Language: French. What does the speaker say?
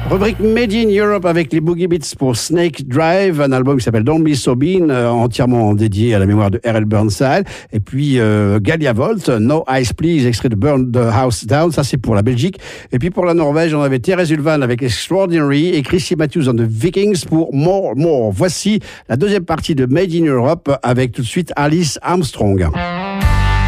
Rubrique Made in Europe avec les Boogie Beats pour Snake Drive, un album qui s'appelle Don't Be So Bean, entièrement dédié à la mémoire de R.L. Burnside. Et puis Galia Volt, No Ice Please, extrait de Burn the House Down, ça c'est pour la Belgique. Et puis pour la Norvège, on avait Thérèse Ulvan avec Extraordinary et Chrissy Matthews and the Vikings pour More More. Voici la deuxième partie de Made in Europe avec tout de suite Alice Armstrong.